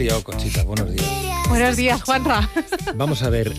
liado, Conchita. Buenos días. Buenos días, Juanra. Vamos a ver.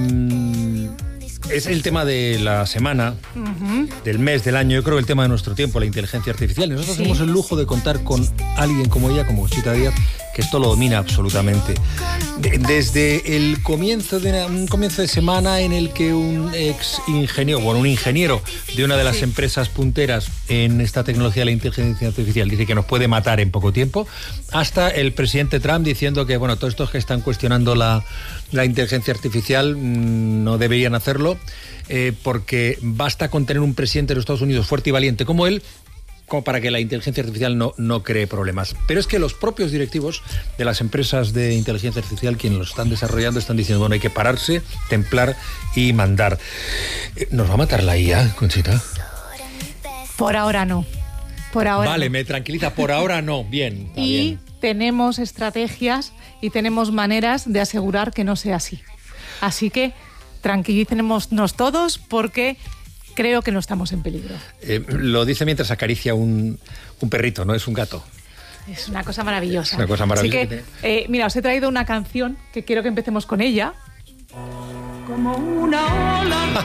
Es el tema de la semana, del mes, del año. Yo creo que el tema de nuestro tiempo, la inteligencia artificial. Nosotros tenemos el lujo de contar con alguien como ella, como Conchita Díaz, que esto lo domina absolutamente. Desde el comienzo de un comienzo de semana en el que un ingeniero de una de las empresas punteras en esta tecnología de la inteligencia artificial dice que nos puede matar en poco tiempo, hasta el presidente Trump diciendo que, bueno, todos estos que están cuestionando la inteligencia artificial no deberían hacerlo, porque basta con tener un presidente de los Estados Unidos fuerte y valiente como él, como para que la inteligencia artificial no cree problemas. Pero es que los propios directivos de las empresas de inteligencia artificial, quienes lo están desarrollando, están diciendo, bueno, hay que pararse, templar y mandar. ¿Nos va a matar la IA, Conchita? Por ahora no. Por ahora vale, no. me tranquiliza, por ahora no. Bien. Y tenemos estrategias y tenemos maneras de asegurar que no sea así. Así que tranquilícenos todos, porque creo que no estamos en peligro. Lo dice mientras acaricia un perrito, ¿no? Es un gato. Es una cosa maravillosa. Es una cosa maravillosa. Así que, mira, os he traído una canción que quiero que empecemos con ella. Como una ola.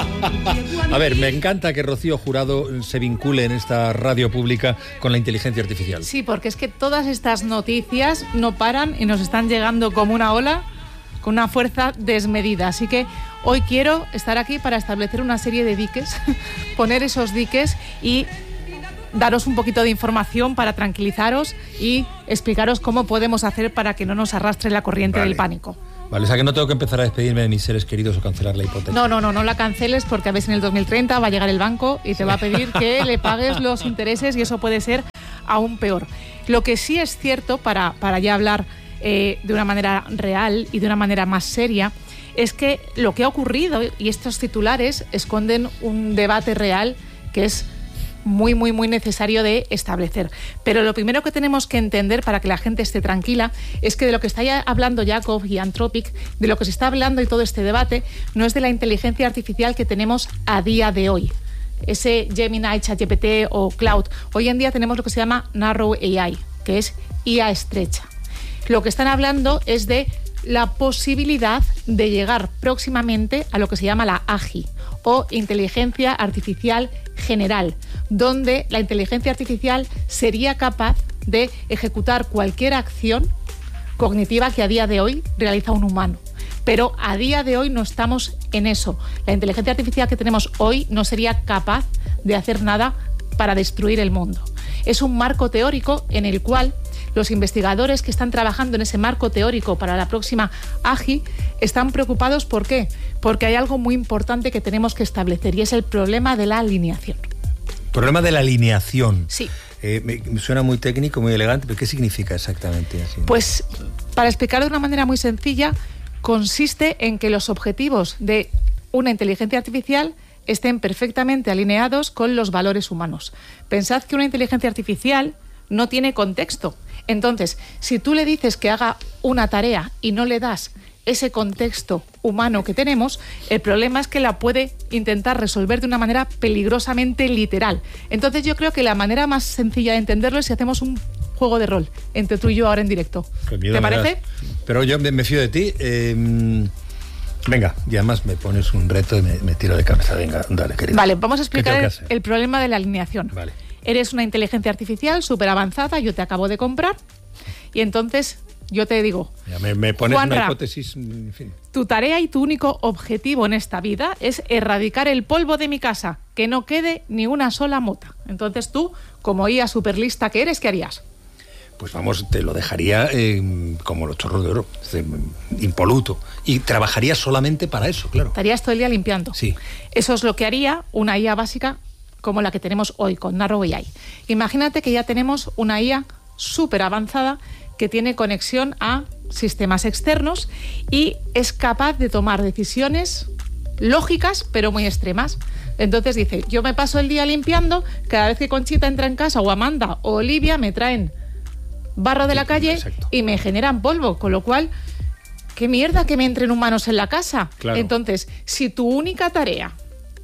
A ver, me encanta que Rocío Jurado se vincule en esta radio pública con la inteligencia artificial. Sí, porque es que todas estas noticias no paran y nos están llegando como una ola, con una fuerza desmedida. Así que hoy quiero estar aquí para establecer una serie de diques, poner esos diques y daros un poquito de información para tranquilizaros y explicaros cómo podemos hacer para que no nos arrastre la corriente del pánico. Vale, o sea que no tengo que empezar a despedirme de mis seres queridos o cancelar la hipoteca. No la canceles, porque a veces en el 2030 va a llegar el banco y te va a pedir que le pagues los intereses y eso puede ser aún peor. Lo que sí es cierto, para ya hablar de una manera real y de una manera más seria, es que lo que ha ocurrido y estos titulares esconden un debate real que es muy necesario de establecer. Pero lo primero que tenemos que entender, para que la gente esté tranquila, es que de lo que está ya hablando Jacob y Anthropic, de lo que se está hablando y todo este debate, no es de la inteligencia artificial que tenemos a día de hoy. Ese Gemini, ChatGPT o Cloud. Hoy en día tenemos lo que se llama Narrow AI, que es IA estrecha. Lo que están hablando es de la posibilidad de llegar próximamente a lo que se llama la AGI, o Inteligencia Artificial General, donde la inteligencia artificial sería capaz de ejecutar cualquier acción cognitiva que a día de hoy realiza un humano. Pero a día de hoy no estamos en eso. La inteligencia artificial que tenemos hoy no sería capaz de hacer nada para destruir el mundo. Es un marco teórico en el cual los investigadores que están trabajando en ese marco teórico para la próxima AGI están preocupados. ¿Por qué? Porque hay algo muy importante que tenemos que establecer, y es el problema de la alineación. ¿Problema de la alineación? Sí. Me suena muy técnico, muy elegante, pero ¿qué significa exactamente? Así? Pues, para explicarlo de una manera muy sencilla, consiste en que los objetivos de una inteligencia artificial estén perfectamente alineados con los valores humanos. Pensad que una inteligencia artificial no tiene contexto. Entonces, si tú le dices que haga una tarea y no le das ese contexto humano que tenemos, el problema es que la puede intentar resolver de una manera peligrosamente literal. Entonces yo creo que la manera más sencilla de entenderlo es si hacemos un juego de rol entre tú y yo ahora en directo. ¿Te parece? Pero yo me fío de ti. Venga, y además me pones un reto y me tiro de cabeza. Venga, dale, querido. Vale, vamos a explicar el problema de la alineación. Vale. Eres una inteligencia artificial súper avanzada, yo te acabo de comprar, y entonces yo te digo, ya me pones Juanra, una hipótesis, en fin. Tu tarea y tu único objetivo en esta vida es erradicar el polvo de mi casa, que no quede ni una sola mota. Entonces tú, como IA superlista que eres, ¿qué harías? Pues vamos, te lo dejaría como los chorros de oro, impoluto. Y trabajaría solamente para eso, claro. Estarías todo el día limpiando. Sí. Eso es lo que haría una IA básica como la que tenemos hoy con Narrow AI. Imagínate que ya tenemos una IA súper avanzada que tiene conexión a sistemas externos y es capaz de tomar decisiones lógicas pero muy extremas. Entonces dice, yo me paso el día limpiando, cada vez que Conchita entra en casa, o Amanda o Olivia me traen barro de la calle. Exacto. Y me generan polvo, con lo cual, qué mierda que me entren humanos en la casa. Claro. Entonces, si tu única tarea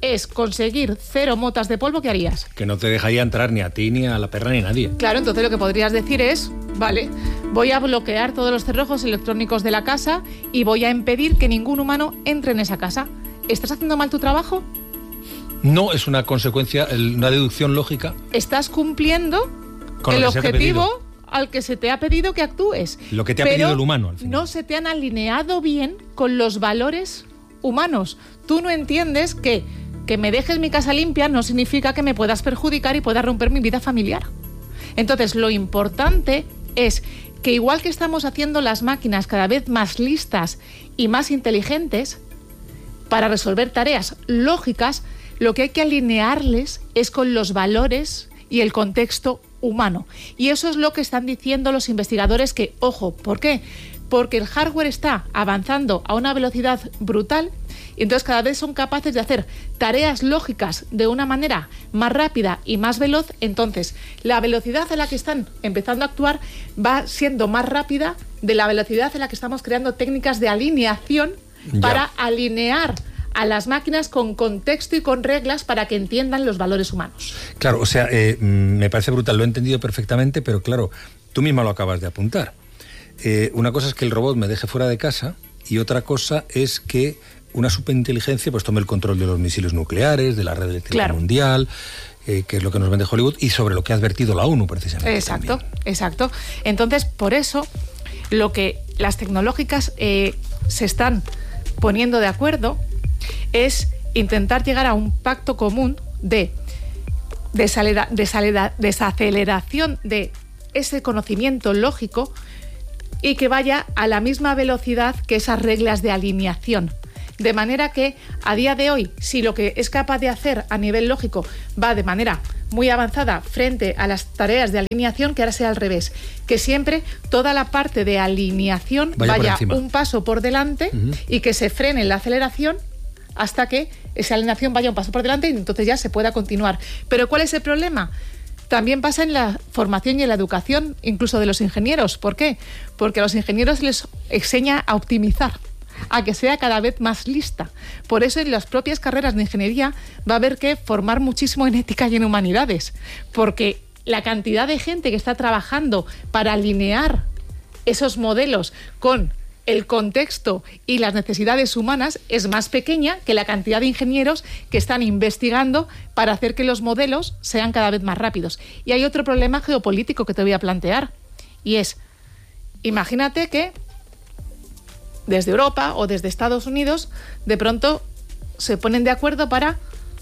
es conseguir 0 motas de polvo, ¿qué harías? Que no te dejaría entrar ni a ti, ni a la perra, ni a nadie. Claro, entonces lo que podrías decir es, vale, voy a bloquear todos los cerrojos electrónicos de la casa y voy a impedir que ningún humano entre en esa casa. ¿Estás haciendo mal tu trabajo? No, es una consecuencia, una deducción lógica. Estás cumpliendo con el objetivo al que se te ha pedido que actúes. Lo que te ha pedido el humano, al final. No se te han alineado bien con los valores humanos. Tú no entiendes que me dejes mi casa limpia no significa que me puedas perjudicar y puedas romper mi vida familiar. Entonces, lo importante es que igual que estamos haciendo las máquinas cada vez más listas y más inteligentes para resolver tareas lógicas, lo que hay que alinearles es con los valores y el contexto humano. Y eso es lo que están diciendo los investigadores que, ojo, ¿por qué? Porque el hardware está avanzando a una velocidad brutal y entonces cada vez son capaces de hacer tareas lógicas de una manera más rápida y más veloz. Entonces, la velocidad a la que están empezando a actuar va siendo más rápida de la velocidad en la que estamos creando técnicas de alineación para alinear a las máquinas con contexto y con reglas para que entiendan los valores humanos. Claro, o sea, me parece brutal, lo he entendido perfectamente, pero claro, tú misma lo acabas de apuntar. Una cosa es que el robot me deje fuera de casa y otra cosa es que una superinteligencia pues tome el control de los misiles nucleares, de la red eléctrica mundial, que es lo que nos vende Hollywood, y sobre lo que ha advertido la ONU precisamente. Exacto, también. Exacto. Entonces, por eso, lo que las tecnológicas se están poniendo de acuerdo es intentar llegar a un pacto común de desaceleración de ese conocimiento lógico y que vaya a la misma velocidad que esas reglas de alineación. De manera que, a día de hoy, si lo que es capaz de hacer a nivel lógico va de manera muy avanzada frente a las tareas de alineación, que ahora sea al revés. Que siempre toda la parte de alineación vaya un paso por delante y que se frene la aceleración hasta que esa alineación vaya un paso por delante y entonces ya se pueda continuar. Pero ¿cuál es el problema? También pasa en la formación y en la educación, incluso de los ingenieros. ¿Por qué? Porque a los ingenieros les enseña a optimizar, a que sea cada vez más lista. Por eso en las propias carreras de ingeniería va a haber que formar muchísimo en ética y en humanidades, porque la cantidad de gente que está trabajando para alinear esos modelos con el contexto y las necesidades humanas es más pequeña que la cantidad de ingenieros que están investigando para hacer que los modelos sean cada vez más rápidos. Y hay otro problema geopolítico que te voy a plantear, y es, imagínate que desde Europa o desde Estados Unidos de pronto se ponen de acuerdo para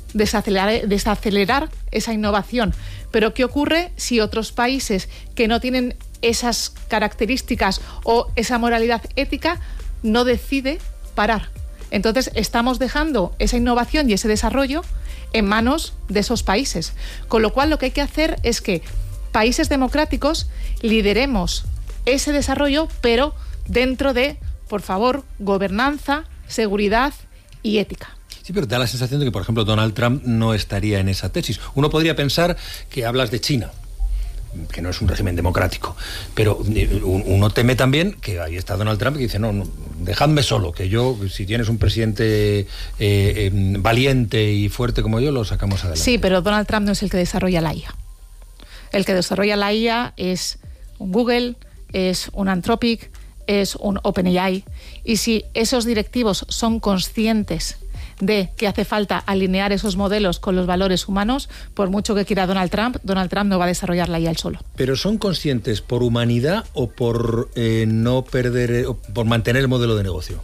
desacelerar esa innovación. Pero ¿qué ocurre si otros países que no tienen esas características o esa moralidad ética no decide parar? Entonces estamos dejando esa innovación y ese desarrollo en manos de esos países. Con lo cual lo que hay que hacer es que países democráticos lideremos ese desarrollo, pero dentro de, por favor, gobernanza, seguridad y ética. Sí, pero da la sensación de que, por ejemplo, Donald Trump no estaría en esa tesis. Uno podría pensar que hablas de China, que no es un régimen democrático, pero uno teme también que ahí está Donald Trump que dice, no, dejadme solo, que yo, si tienes un presidente valiente y fuerte como yo, lo sacamos adelante. Sí, pero Donald Trump no es el que desarrolla la IA. El que desarrolla la IA es un Google, es un Anthropic, es un OpenAI, y si esos directivos son conscientes de que hace falta alinear esos modelos con los valores humanos, por mucho que quiera Donald Trump no va a desarrollar la IA él solo. ¿Pero son conscientes por humanidad o por no perder, o por mantener el modelo de negocio?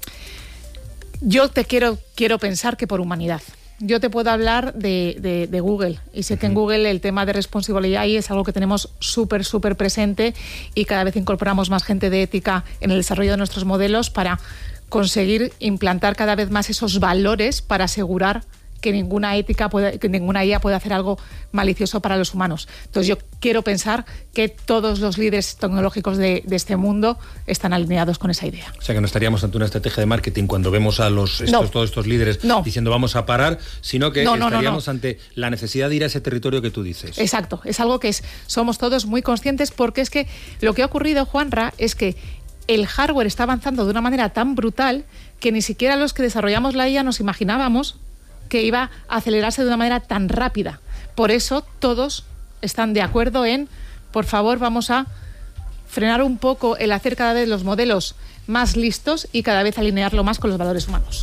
Yo quiero pensar que por humanidad. Yo te puedo hablar de Google, y sé que en Google el tema de Responsible AI es algo que tenemos súper presente, y cada vez incorporamos más gente de ética en el desarrollo de nuestros modelos para conseguir implantar cada vez más esos valores para asegurar que ninguna IA pueda hacer algo malicioso para los humanos. Entonces yo quiero pensar que todos los líderes tecnológicos de este mundo están alineados con esa idea. O sea, que no estaríamos ante una estrategia de marketing cuando vemos a todos estos líderes diciendo vamos a parar, sino que estaríamos ante la necesidad de ir a ese territorio que tú dices. Exacto, es algo que somos todos muy conscientes, porque es que lo que ha ocurrido, Juanra, es que el hardware está avanzando de una manera tan brutal que ni siquiera los que desarrollamos la IA nos imaginábamos que iba a acelerarse de una manera tan rápida. Por eso todos están de acuerdo en, por favor, vamos a frenar un poco el hacer cada vez los modelos más listos y cada vez alinearlo más con los valores humanos.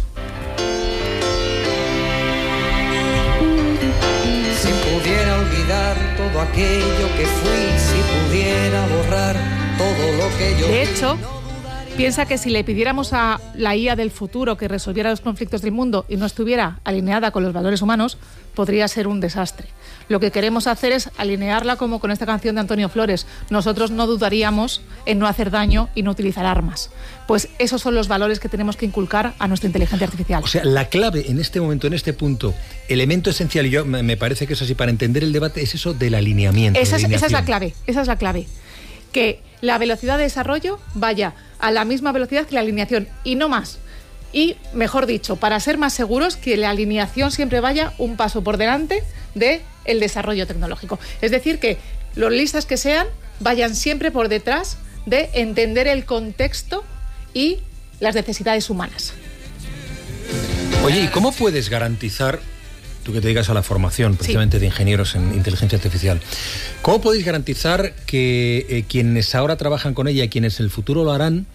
Si pudiera olvidar todo aquello que fui, si pudiera borrar todo lo que yo... De hecho, piensa que si le pidiéramos a la IA del futuro que resolviera los conflictos del mundo y no estuviera alineada con los valores humanos, podría ser un desastre. Lo que queremos hacer es alinearla como con esta canción de Antonio Flores. Nosotros no dudaríamos en no hacer daño y no utilizar armas. Pues esos son los valores que tenemos que inculcar a nuestra inteligencia artificial. O sea, la clave en este momento, en este punto, elemento esencial, y yo me parece que es así para entender el debate, es eso del alineamiento. Esa es la clave. Que la velocidad de desarrollo vaya a la misma velocidad que la alineación y no más. Y, mejor dicho, para ser más seguros, que la alineación siempre vaya un paso por delante del desarrollo tecnológico. Es decir, que los listas que sean vayan siempre por detrás de entender el contexto y las necesidades humanas. Oye, ¿y cómo puedes garantizar, tú que te dedicas a la formación precisamente de ingenieros en inteligencia artificial, cómo podéis garantizar que quienes ahora trabajan con ella y quienes en el futuro lo harán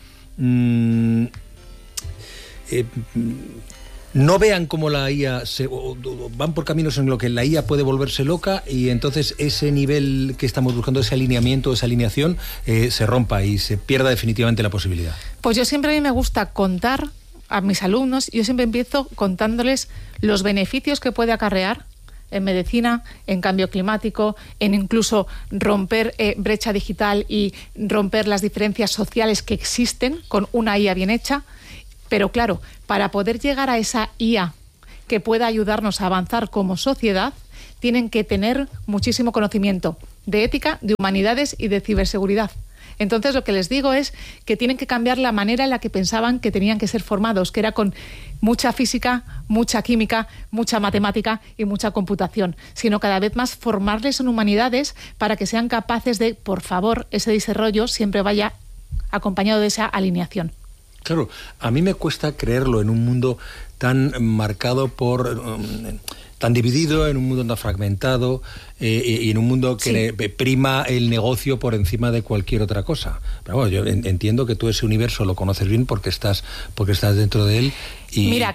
no vean cómo la IA van por caminos en los que la IA puede volverse loca y entonces ese nivel que estamos buscando, ese alineamiento, esa alineación, se rompa y se pierda definitivamente la posibilidad? Pues yo siempre, a mí me gusta contar a mis alumnos, yo siempre empiezo contándoles los beneficios que puede acarrear en medicina, en cambio climático, en incluso romper brecha digital y romper las diferencias sociales que existen con una IA bien hecha. Pero claro, para poder llegar a esa IA que pueda ayudarnos a avanzar como sociedad, tienen que tener muchísimo conocimiento de ética, de humanidades y de ciberseguridad. Entonces, lo que les digo es que tienen que cambiar la manera en la que pensaban que tenían que ser formados, que era con mucha física, mucha química, mucha matemática y mucha computación, sino cada vez más formarles en humanidades para que sean capaces de, por favor, ese desarrollo siempre vaya acompañado de esa alineación. Claro, a mí me cuesta creerlo en un mundo tan marcado por... tan dividido, en un mundo tan fragmentado y en un mundo que prima el negocio por encima de cualquier otra cosa. Pero bueno, yo entiendo que tú ese universo lo conoces bien porque estás dentro de él. Y mira,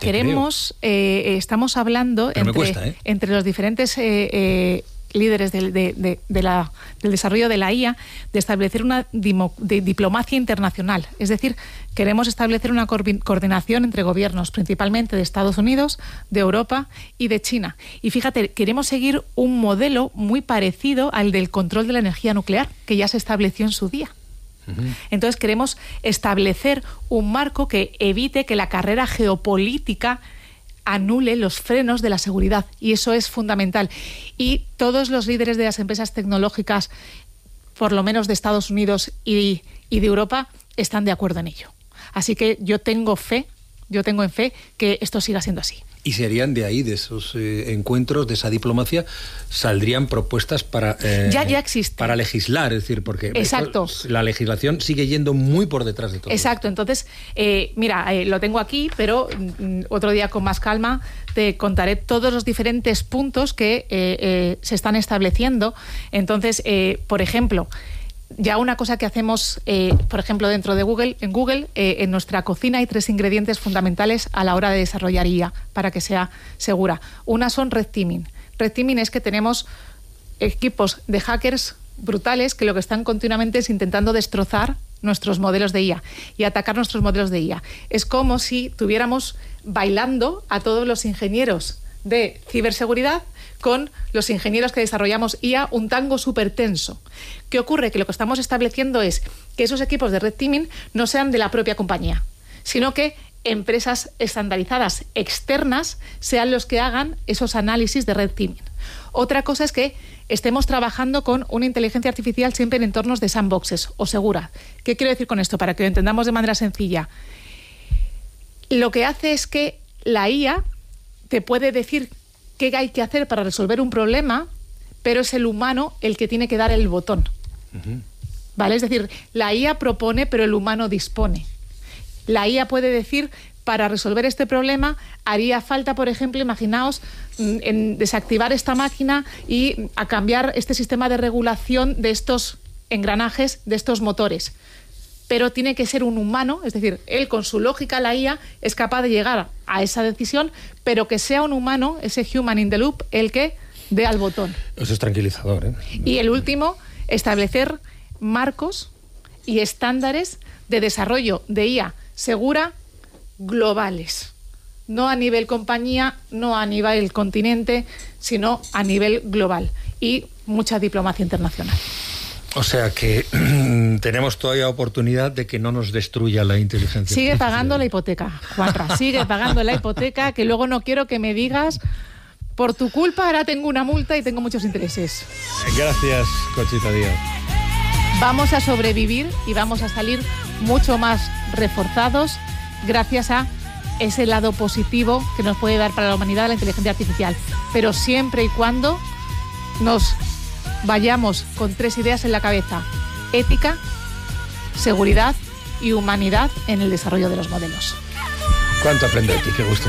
estamos hablando entre los diferentes líderes del desarrollo de la IA, de establecer una diplomacia internacional. Es decir, queremos establecer una coordinación entre gobiernos, principalmente de Estados Unidos, de Europa y de China. Y fíjate, queremos seguir un modelo muy parecido al del control de la energía nuclear, que ya se estableció en su día. Entonces queremos establecer un marco que evite que la carrera geopolítica anule los frenos de la seguridad, y eso es fundamental. Y todos los líderes de las empresas tecnológicas, por lo menos de Estados Unidos y de Europa, están de acuerdo en ello. Así que yo tengo en fe que esto siga siendo así. Y serían de ahí, de esos encuentros, de esa diplomacia, saldrían propuestas para ya existe, para legislar, es decir, porque exacto, la legislación sigue yendo muy por detrás de todo. Exacto, entonces, lo tengo aquí, pero otro día con más calma te contaré todos los diferentes puntos que se están estableciendo. Entonces, por ejemplo, ya una cosa que hacemos, por ejemplo, dentro de Google, en nuestra cocina hay 3 ingredientes fundamentales a la hora de desarrollar IA para que sea segura. Una son red teaming. Red teaming es que tenemos equipos de hackers brutales que lo que están continuamente es intentando destrozar nuestros modelos de IA y atacar nuestros modelos de IA. Es como si tuviéramos bailando a todos los ingenieros de ciberseguridad con los ingenieros que desarrollamos IA, un tango súper tenso. ¿Qué ocurre? Que lo que estamos estableciendo es que esos equipos de red teaming no sean de la propia compañía, sino que empresas estandarizadas externas sean los que hagan esos análisis de red teaming. Otra cosa es que estemos trabajando con una inteligencia artificial siempre en entornos de sandboxes o segura. ¿Qué quiero decir con esto? Para que lo entendamos de manera sencilla. Lo que hace es que la IA te puede decir qué hay que hacer para resolver un problema, pero es el humano el que tiene que dar el botón. ¿Vale? Es decir, la IA propone, pero el humano dispone. La IA puede decir para resolver este problema haría falta, por ejemplo, imaginaos, en desactivar esta máquina y a cambiar este sistema de regulación de estos engranajes, de estos motores. Pero tiene que ser un humano, es decir, él con su lógica, la IA, es capaz de llegar a esa decisión, pero que sea un humano, ese human in the loop, el que dé al botón. Eso es tranquilizador, ¿eh? Y el último, establecer marcos y estándares de desarrollo de IA segura globales. No a nivel compañía, no a nivel continente, sino a nivel global. Y mucha diplomacia internacional. O sea que tenemos todavía oportunidad de que no nos destruya la inteligencia. Sigue pagando la hipoteca, Juanra. Sigue pagando la hipoteca, que luego no quiero que me digas, por tu culpa ahora tengo una multa y tengo muchos intereses. Gracias, Conchita Díaz. Vamos a sobrevivir y vamos a salir mucho más reforzados gracias a ese lado positivo que nos puede dar para la humanidad la inteligencia artificial. Pero siempre y cuando nos vayamos con 3 ideas en la cabeza: ética, seguridad y humanidad en el desarrollo de los modelos. ¿Cuánto aprendí de ti? Qué gusto.